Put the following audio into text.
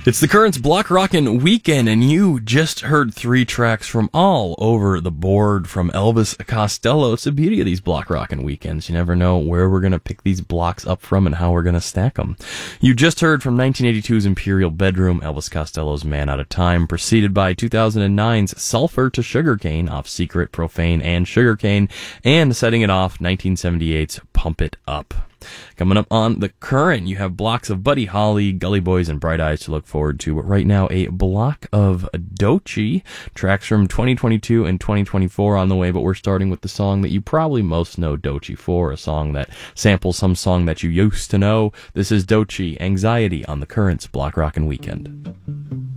It's the Currents Block Rockin' Weekend, and you just heard 3 tracks from all over the board from Elvis Costello. It's the beauty of these Block Rockin' Weekends. You never know where we're going to pick these blocks up from and how we're going to stack them. You just heard from 1982's Imperial Bedroom, Elvis Costello's Man Out of Time, preceded by 2009's Sulphur to Sugarcane off Secret, Profane, and Sugarcane, and setting it off, 1978's Pump It Up. Coming up on The Current, you have blocks of Buddy Holly, Gully Boys, and Bright Eyes to look forward to. But right now, a block of Doechii, tracks from 2022 and 2024 on the way. But we're starting with the song that you probably most know Doechii for, a song that samples some song that you used to know. This is Doechii, Anxiety, on The Current's Block Rockin' Weekend.